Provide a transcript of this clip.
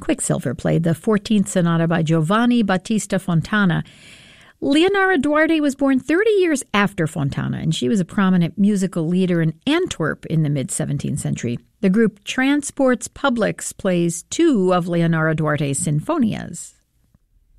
Quicksilver played the 14th Sonata by Giovanni Battista Fontana. Leonora Duarte was born 30 years after Fontana, and she was a prominent musical leader in Antwerp in the mid-17th century. The group Transports Publics plays two of Leonora Duarte's sinfonias.